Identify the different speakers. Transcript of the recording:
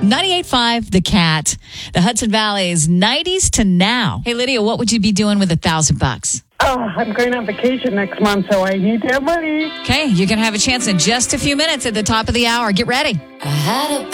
Speaker 1: 98.5 The Cat, the Hudson Valley's 90s to now. Hey, Lydia, what would you be doing with $1,000?
Speaker 2: Oh, I'm going on vacation next month, so I need to have money.
Speaker 1: Okay, you're going to have a chance in just a few minutes at the top of the hour. Get ready.
Speaker 3: I had a